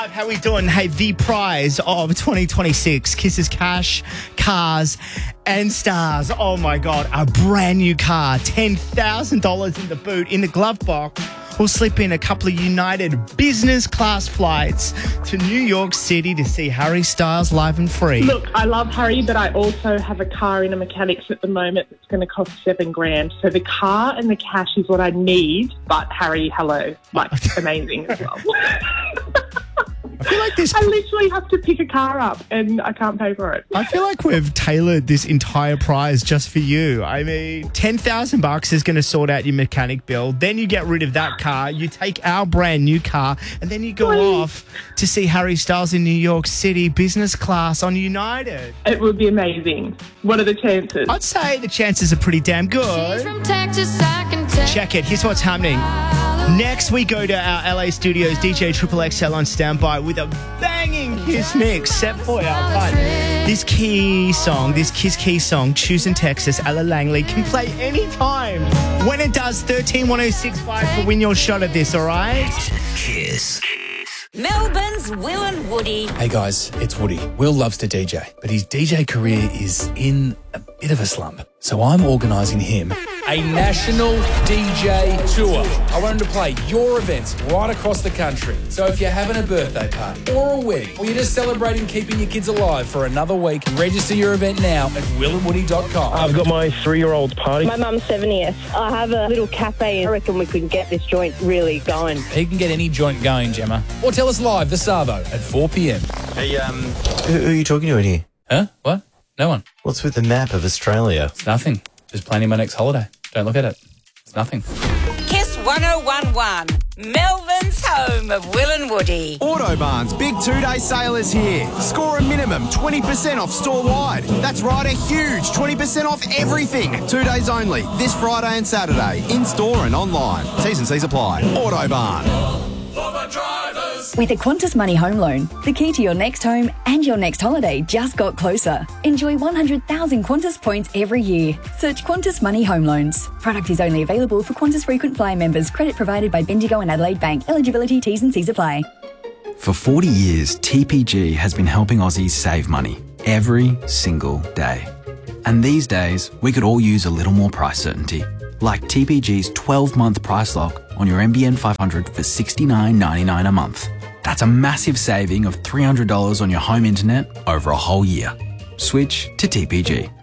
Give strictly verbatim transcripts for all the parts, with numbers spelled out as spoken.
How we doing? Hey, the prize of twenty twenty-six, Kisses Cash, Cars and Stars. Oh my God, a brand new car, ten thousand dollars in the boot, in the glove box. We'll slip in a couple of United business class flights to New York City to see Harry Styles live and free. Look, I love Harry, but I also have a car in a mechanic's at the moment that's going to cost seven grand. So the car and the cash is what I need, but Harry, hello, like amazing as well. I feel like this. I literally have to pick a car up and I can't pay for it. I feel like we've tailored this entire prize just for you. I mean, ten thousand bucks is going to sort out your mechanic bill. Then you get rid of that car. You take our brand new car and then you go Please. off to see Harry Styles in New York City, business class on United. It would be amazing. What are the chances? I'd say the chances are pretty damn good. From Texas, I can tell. Check it. Here's what's happening. Next, we go to our L A studios. D J Triple X L on standby with a banging Kiss mix set for you. But this key song, this Kiss Key song, Choosing Texas, Ella Langley, can play anytime. When it does, thirteen one oh six five to win your shot at this, all right? Kiss. Melbourne's Will and Woody. Hey guys, it's Woody. Will loves to D J, but his D J career is in a bit of a slump. So I'm organising him a national D J tour. I want him to play your events right across the country. So if you're having a birthday party or a wedding, or you're just celebrating keeping your kids alive for another week, register your event now at will and woody dot com. I've got my three-year-old's party. My mum's seventieth. I have a little cafe. I reckon we could get this joint really going. He can get any joint going, Gemma. Or tell us live, the Savo, at four p.m. Hey, um, who, who are you talking to in here? Huh? What? No one. What's with the map of Australia? It's nothing. Just planning my next holiday. Don't look at it. It's nothing. Kiss one oh one one. Melbourne's home of Will and Woody. Autobarn's big two-day sale is here. Score a minimum twenty percent off store-wide. That's right, a huge twenty percent off everything. Two days only, this Friday and Saturday, in-store and online. T's and C's apply. Autobarn. With a Qantas Money Home Loan, the key to your next home and your next holiday just got closer. Enjoy one hundred thousand Qantas points every year. Search Qantas Money Home Loans. Product is only available for Qantas Frequent Flyer members. Credit provided by Bendigo and Adelaide Bank. Eligibility, T's and C's apply. For forty years, T P G has been helping Aussies save money every single day. And these days, we could all use a little more price certainty. Like T P G's twelve-month price lock on your M B N five hundred for sixty-nine ninety-nine a month. That's a massive saving of three hundred dollars on your home internet over a whole year. Switch to T P G.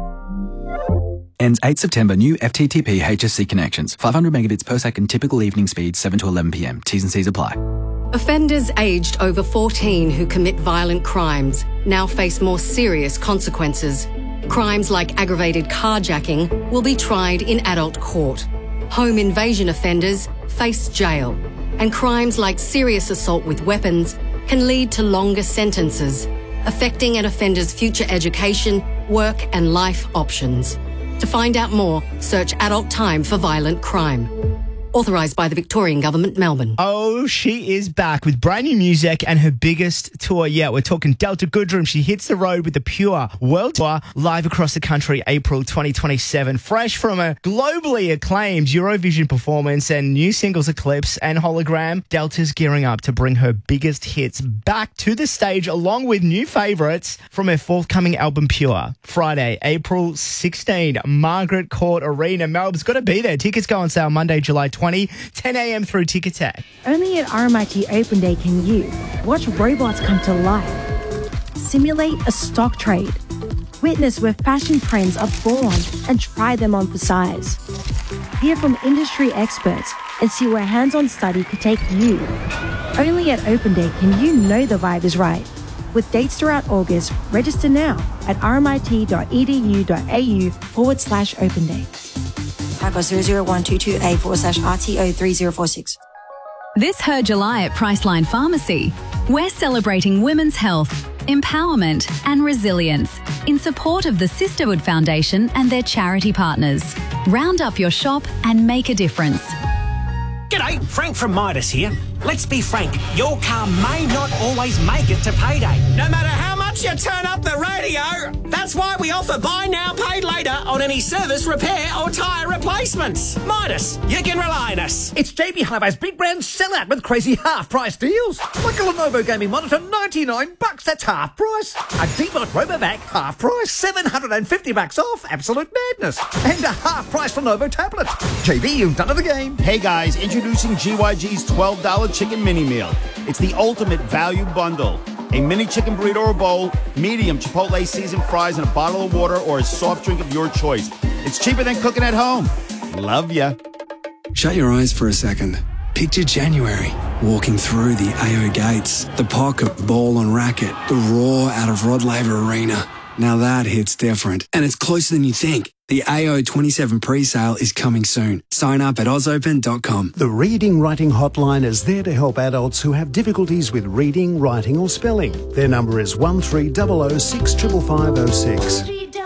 Ends eighth September. New F T T P H S C connections. five hundred megabits per second. Typical evening speed seven to eleven p.m. T's and C's apply. Offenders aged over fourteen who commit violent crimes now face more serious consequences. Crimes like aggravated carjacking will be tried in adult court. Home invasion offenders face jail. And crimes like serious assault with weapons can lead to longer sentences, affecting an offender's future education, work and life options. To find out more, search Adult Time for Violent Crime. Authorised by the Victorian Government, Melbourne. Oh, she is back with brand new music and her biggest tour yet. We're talking Delta Goodrem. She hits the road with the Pure World Tour live across the country, April twenty twenty-seven. Fresh from a globally acclaimed Eurovision performance and new singles Eclipse and Hologram, Delta's gearing up to bring her biggest hits back to the stage along with new favourites from her forthcoming album Pure. Friday, April sixteenth, Margaret Court Arena. Melbourne's got to be there. Tickets go on sale Monday, July twentieth, ten a.m. through Ticketek. Only at R M I T Open Day can you watch robots come to life, simulate a stock trade, witness where fashion trends are born and try them on for size, hear from industry experts and see where hands-on study could take you. Only at Open Day can you know the vibe is right. With dates throughout August, register now at rmit.edu.au forward slash open day. Typo zero zero one two two A forward slash R T O three zero four six. This Her July at Priceline Pharmacy. We're celebrating women's health, empowerment and resilience in support of the Sisterhood Foundation and their charity partners. Round up your shop and make a difference. G'day, Frank from Midas here. Let's be frank, your car may not always make it to payday. No matter how much Once you turn up the radio, that's why we offer buy now, pay later on any service, repair or tyre replacements. Midas, you can rely on us. It's J B Hi-Fi's big brand sellout with crazy half-price deals. Like a Lenovo gaming monitor, ninety-nine bucks, that's half price. A D-Bot RoboVac, half price, seven hundred fifty bucks off, absolute madness. And a half-price Lenovo tablet. J B, you've done it again. Hey guys, introducing G Y G's twelve dollar chicken mini meal. It's the ultimate value bundle. A mini chicken burrito or bowl, medium Chipotle seasoned fries, and a bottle of water or a soft drink of your choice. It's cheaper than cooking at home. Love ya. Shut your eyes for a second. Picture January, walking through the A O gates, the pocket, ball and racket, the roar out of Rod Laver Arena. Now that hits different, and it's closer than you think. The A O twenty-seven pre-sale is coming soon. Sign up at oz open dot com. The Reading Writing Hotline is there to help adults who have difficulties with reading, writing or spelling. Their number is one three zero zero six five five five zero six.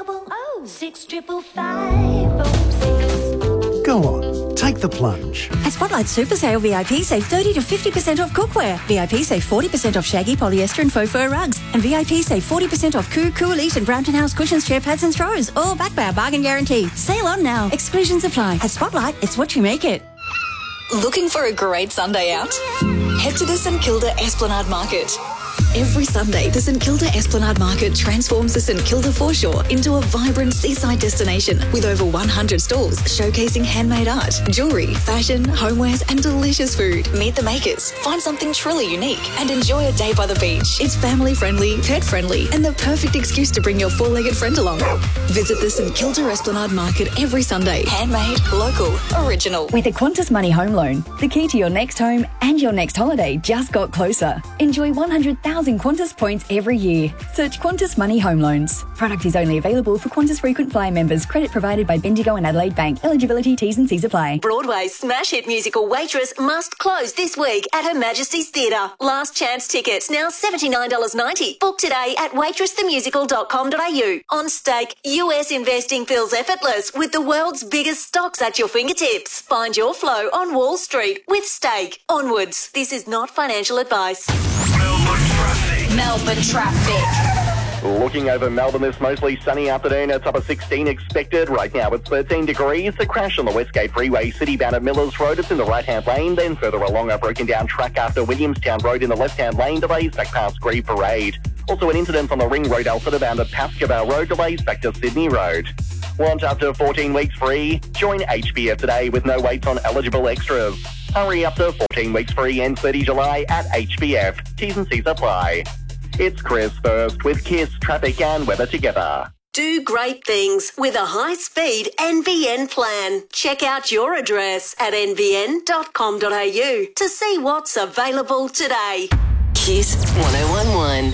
Go on, take the plunge. At Spotlight Super Sale, V I P save thirty to fifty percent off cookware. V I P save forty percent off shaggy, polyester and faux fur rugs. And V I P save forty percent off Coo, Cool Elite and Brampton House cushions, chair pads and throws. All backed by a bargain guarantee. Sale on now. Exclusions apply. At Spotlight, it's what you make it. Looking for a great Sunday out? Head to the St Kilda Esplanade Market. Every Sunday, the St Kilda Esplanade Market transforms the St Kilda foreshore into a vibrant seaside destination with over one hundred stalls showcasing handmade art, jewellery, fashion, homewares and delicious food. Meet the makers, find something truly unique and enjoy a day by the beach. It's family friendly, pet friendly and the perfect excuse to bring your four-legged friend along. Visit the St Kilda Esplanade Market every Sunday. Handmade, local, original. With a Qantas Money Home Loan, the key to your next home and your next holiday just got closer. Enjoy one hundred thousand Qantas points every year. Search Qantas Money Home Loans. Product is only available for Qantas frequent flyer members. Credit provided by Bendigo and Adelaide Bank. Eligibility, T's and C's apply. Broadway's smash hit musical Waitress must close this week at Her Majesty's Theatre. Last chance tickets now seventy-nine dollars ninety. Book today at waitress the musical dot com dot a u. On Stake, U S investing feels effortless with the world's biggest stocks at your fingertips. Find your flow on Wall Street with Stake. Onwards. This is not financial advice. Melbourne traffic. Looking over Melbourne this mostly sunny afternoon, a top of sixteen expected. Right now it's thirteen degrees. The crash on the Westgate Freeway, city-bound at Millers Road. It's in the right-hand lane. Then further along a broken down track after Williamstown Road in the left-hand lane. Delays back past Grieve Parade. Also an incident on the Ring Road, Alfred bound at Pascoe Road. Delays back to Sydney Road. Want after fourteen weeks free? Join H B F today with no waits on eligible extras. Hurry up to fourteen weeks free and thirty July at H B F. T's and C's apply. It's Chris first with Kiss, traffic and weather together. Do great things with a high-speed N V N plan. Check out your address at n v n dot com dot a u to see what's available today. Kiss one oh one one.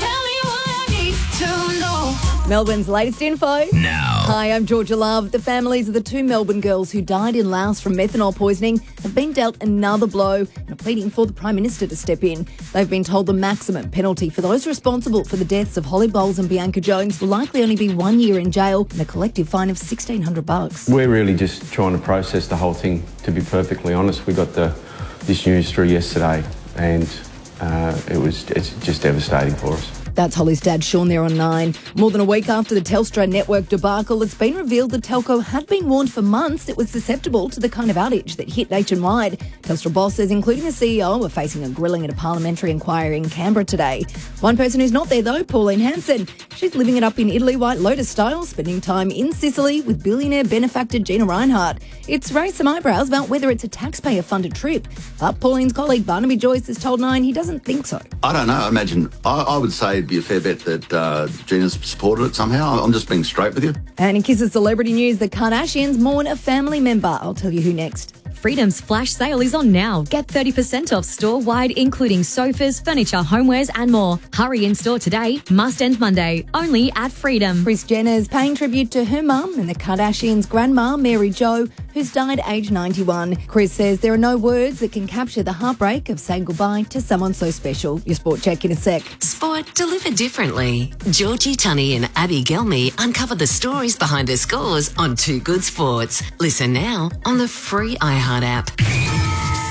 Melbourne's latest info. Now. Hi, I'm Georgia Love. The families of the two Melbourne girls who died in Laos from methanol poisoning have been dealt another blow and are pleading for the Prime Minister to step in. They've been told the maximum penalty for those responsible for the deaths of Holly Bowles and Bianca Jones will likely only be one year in jail and a collective fine of sixteen hundred bucks. We're really just trying to process the whole thing, to be perfectly honest. We got the this news through yesterday and uh, it was it's just devastating for us. That's Holly's dad, Sean, there on Nine. More than a week after the Telstra network debacle, it's been revealed the telco had been warned for months it was susceptible to the kind of outage that hit nationwide. Telstra bosses, including the C E O, are facing a grilling at a parliamentary inquiry in Canberra today. One person who's not there, though, Pauline Hanson. She's living it up in Italy, White Lotus style, spending time in Sicily with billionaire benefactor Gina Reinhardt. It's raised some eyebrows about whether it's a taxpayer-funded trip. But Pauline's colleague Barnaby Joyce has told Nine he doesn't think so. I don't know. I imagine, I, I would say it'd be a fair bet that uh, Gina's supported it somehow. I'm just being straight with you. And in Kiss's celebrity news, the Kardashians mourn a family member. I'll tell you who next. Freedom's flash sale is on now. Get thirty percent off store-wide, including sofas, furniture, homewares and more. Hurry in store today. Must end Monday. Only at Freedom. Kris Jenner's paying tribute to her mum and the Kardashians' grandma, Mary Jo, who's died aged ninety-one. Kris says there are no words that can capture the heartbreak of saying goodbye to someone so special. Your sport check in a sec. Sport delivered differently. Georgie Tunney and Abby Gelmy uncover the stories behind the scores on Two Good Sports. Listen now on the free iHeart app.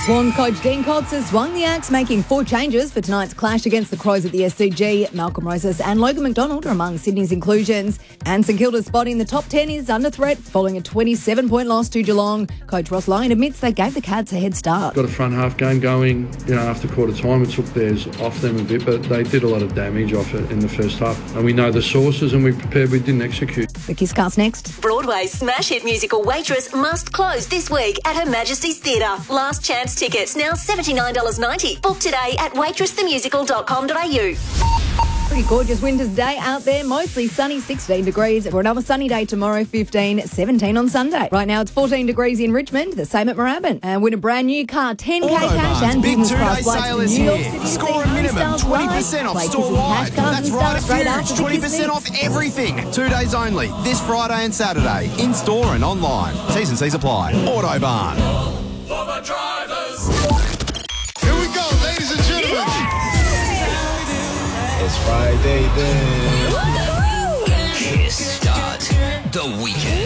Swans coach Dean Cox has swung the axe, making four changes for tonight's clash against the Crows at the S C G. Malcolm Rosas and Logan McDonald are among Sydney's inclusions. And St Kilda's spot in the top ten is under threat following a twenty-seven point loss to Geelong. Coach Ross Lyon admits they gave the Cats a head start. Got a front half game going, you know, after quarter time. It took theirs off them a bit, but they did a lot of damage off it in the first half. And we know the sources and we prepared, we didn't execute. The Kisscast next. Broadway's smash hit musical Waitress must close this week at Her Majesty's Theatre. Last chance tickets now seventy-nine dollars ninety. Book today at waitress the musical dot com dot a u. Pretty gorgeous winter's day out there, mostly sunny, sixteen degrees. For another sunny day tomorrow, fifteen, seventeen on Sunday. Right now it's fourteen degrees in Richmond, the same at Moorabbin. And win a brand new car, ten K cash and big business two-day class flights sale to is New York here. City. Score a minimum twenty percent off store-wide. That's right, huge, twenty percent off everything. Two days only, this Friday and Saturday, in-store and online. T's and C's apply. Autobarn. For the drivers. Here we go, ladies and gentlemen. It's Friday then. Kiss start the weekend.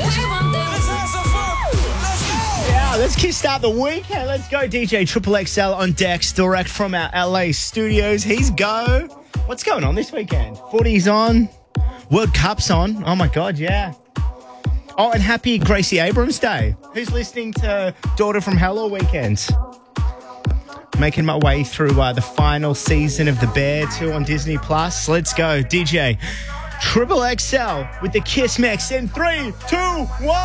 Yeah, let's kiss start the weekend. Let's go, D J Triple X L on decks, direct from our L A studios. He's go. What's going on this weekend? Footy's on. World Cup's on. Oh my God, yeah. Oh, and happy Gracie Abrams Day. Who's listening to Daughter from Hell all weekends? Making my way through uh, the final season of The Bear two on Disney Plus. Let's go, D J Triple X L with the Kiss Mix in three, two, one.